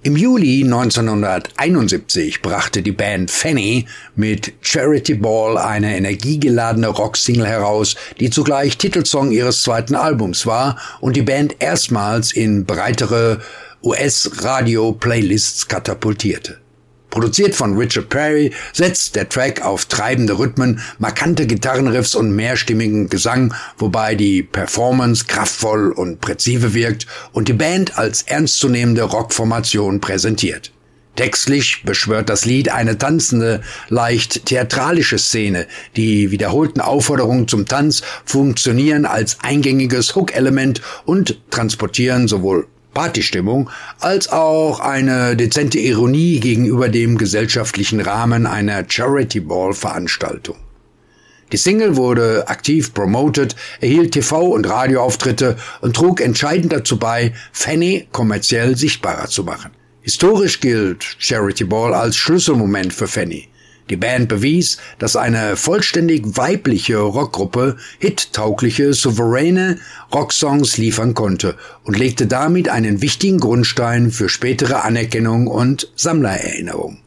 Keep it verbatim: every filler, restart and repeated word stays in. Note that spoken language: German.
Im Juli neunzehnhunderteinundsiebzig brachte die Band Fanny mit Charity Ball eine energiegeladene Rocksingle heraus, die zugleich Titelsong ihres zweiten Albums war und die Band erstmals in breitere U S-Radio-Playlists katapultierte. Produziert von Richard Perry setzt der Track auf treibende Rhythmen, markante Gitarrenriffs und mehrstimmigen Gesang, wobei die Performance kraftvoll und präzise wirkt und die Band als ernstzunehmende Rockformation präsentiert. Textlich beschwört das Lied eine tanzende, leicht theatralische Szene. Die wiederholten Aufforderungen zum Tanz funktionieren als eingängiges Hook-Element und transportieren sowohl Partystimmung als auch eine dezente Ironie gegenüber dem gesellschaftlichen Rahmen einer Charity-Ball-Veranstaltung. Die Single wurde aktiv promotet, erhielt T V- und Radioauftritte und trug entscheidend dazu bei, Fanny kommerziell sichtbarer zu machen. Historisch gilt Charity Ball als Schlüsselmoment für Fanny. Die Band bewies, dass eine vollständig weibliche Rockgruppe hittaugliche, souveräne Rocksongs liefern konnte und legte damit einen wichtigen Grundstein für spätere Anerkennung und Sammlererinnerung.